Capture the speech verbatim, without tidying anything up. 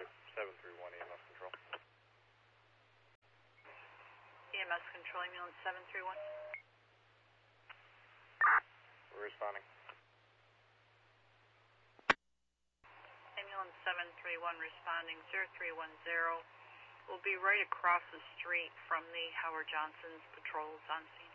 Roger. seven three one E M S control. E M S control, ambulance seven three one. We're responding. Ambulance seven three one responding zero three one zero. We'll be right across the street from the Howard Johnson's patrols on scene.